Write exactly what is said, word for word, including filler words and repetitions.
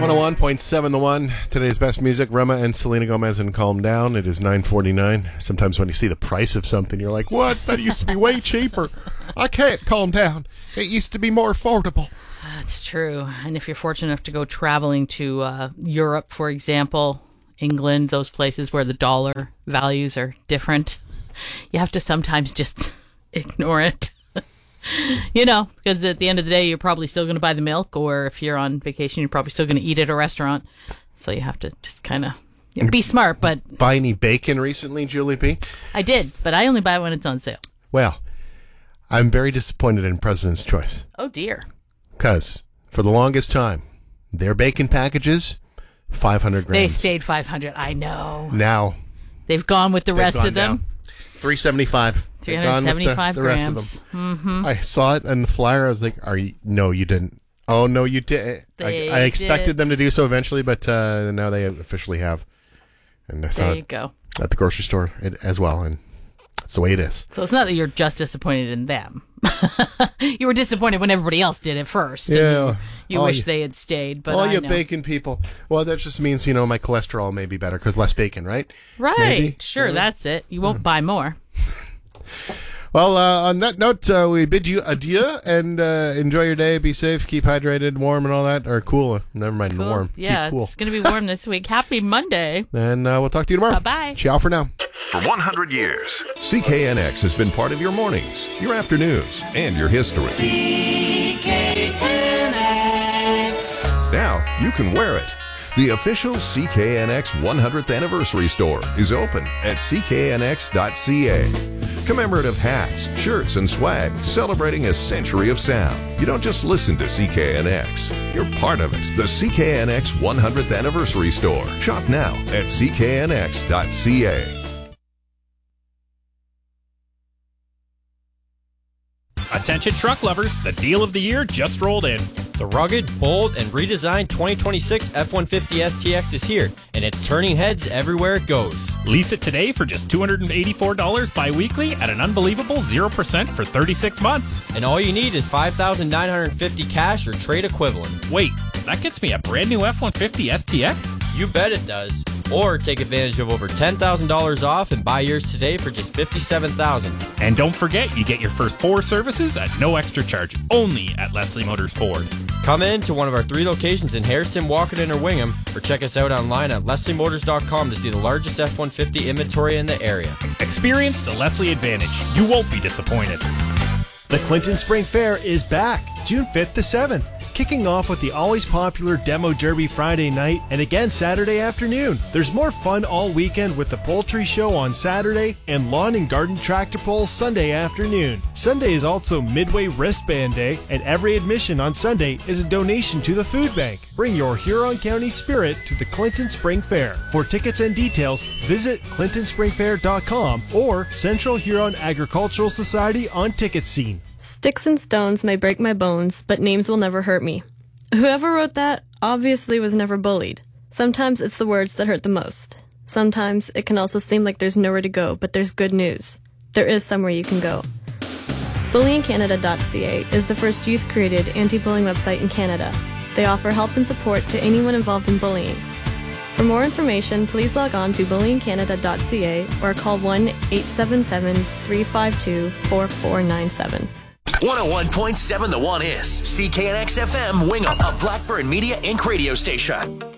one oh one point seven The One. Today's best music, Rema and Selena Gomez and Calm Down. It is nine forty-nine. Sometimes when you see the price of something, you're like, what? That used to be way cheaper. I can't calm down. It used to be more affordable. That's true. And if you're fortunate enough to go traveling to uh, Europe, for example, England, those places where the dollar values are different, you have to sometimes just ignore it. You know, because at the end of the day, you're probably still going to buy the milk, or if you're on vacation, you're probably still going to eat at a restaurant. So you have to just kind of you know, be smart. But buy any bacon recently, Julie P? I did, but I only buy it when it's on sale. Well, I'm very disappointed in President's Choice. Oh, dear. Because for the longest time, their bacon packages, five hundred grams. They stayed five hundred. I know. Now. They've gone with the rest of them. Down. three seventy-five. three hundred seventy-five the, the rest grams. of them. Mm-hmm. I saw it on the flyer. I was like, "Are you? No, you didn't. Oh no, you did." I, I expected did. them to do so eventually, but uh, now they officially have. And I saw there you it go. At the grocery store as well, and that's the way it is. So it's not that you're just disappointed in them. You were disappointed when everybody else did it first. Yeah. You all wish you, they had stayed, but all I you know. bacon people. Well, that just means you know my cholesterol may be better because less bacon, right? Right. Maybe? Sure, yeah. That's it. You won't mm. buy more. Well, uh, on that note, uh, we bid you adieu and uh, enjoy your day. Be safe, keep hydrated, warm, and all that. Or cool. Never mind, cool. warm. Yeah, cool. It's going to be warm this week. Happy Monday. And uh, we'll talk to you tomorrow. Bye-bye. Ciao for now. For one hundred years, C K N X has been part of your mornings, your afternoons, and your history. C K N X. Now you can wear it. The official C K N X one hundredth anniversary store is open at c k n x dot c a. Commemorative hats, shirts, and swag celebrating a century of sound. You don't just listen to C K N X, you're part of it. The C K N X one hundredth anniversary store. Shop now at c k n x dot c a. Attention truck lovers, the deal of the year just rolled in. The rugged, bold, and redesigned twenty twenty-six F one fifty S T X is here, and it's turning heads everywhere it goes. Lease it today for just two hundred eighty-four dollars bi-weekly at an unbelievable zero percent for thirty-six months. And all you need is five thousand nine hundred fifty dollars cash or trade equivalent. Wait, that gets me a brand new F one fifty S T X? You bet it does. Or take advantage of over ten thousand dollars off and buy yours today for just fifty-seven thousand dollars. And don't forget, you get your first four services at no extra charge, only at Leslie Motors Ford. Come in to one of our three locations in Hairston, Walkerton, or Wingham, or check us out online at leslie motors dot com to see the largest F one fifty inventory in the area. Experience the Leslie advantage. You won't be disappointed. The Clinton Spring Fair is back, June fifth to seventh. Kicking off with the always popular Demo Derby Friday night and again Saturday afternoon. There's more fun all weekend with the Poultry Show on Saturday and Lawn and Garden Tractor Pulls Sunday afternoon. Sunday is also Midway Wristband Day, and every admission on Sunday is a donation to the food bank. Bring your Huron County spirit to the Clinton Spring Fair. For tickets and details, visit clinton spring fair dot com or Central Huron Agricultural Society on Ticket Scene. Sticks and stones may break my bones, but names will never hurt me. Whoever wrote that obviously was never bullied. Sometimes it's the words that hurt the most. Sometimes it can also seem like there's nowhere to go, but there's good news. There is somewhere you can go. bullying canada dot c a is the first youth-created anti-bullying website in Canada. They offer help and support to anyone involved in bullying. For more information, please log on to bullying canada dot c a or call one eight seven seven, three five two, four four nine seven. one oh one point seven The One is C K N X F M Wingham, a Blackburn Media Incorporated radio station.